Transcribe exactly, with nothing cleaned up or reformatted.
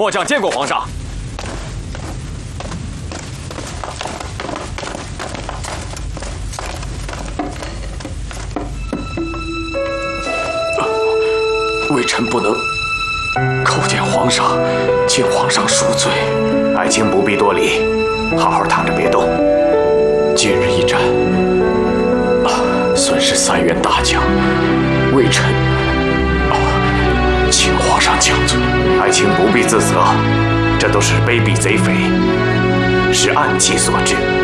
末将见过皇上。 微臣不能叩见皇上，请皇上恕罪。爱卿不必多礼，好好躺着别动。今日一战，啊，损失三员大将，微臣啊，请皇上降罪。爱卿不必自责，这都是卑鄙贼匪，是暗器所致。